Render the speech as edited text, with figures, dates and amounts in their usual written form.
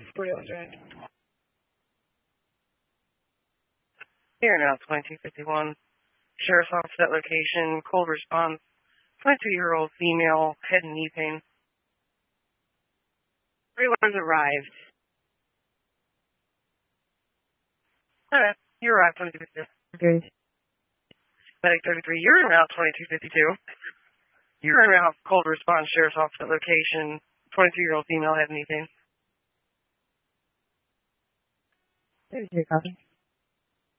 40 Drive. Here now, 2251. Sheriff's Office at location. Cold response. 22-year-old female, head and knee pain. Everyone's arrived. Alright, you arrived 2252. Okay. Medic 33, you're in route 2252. You're in route cold response, Sheriff's Office at location. 22-year-old female, head and knee pain. There's your copy.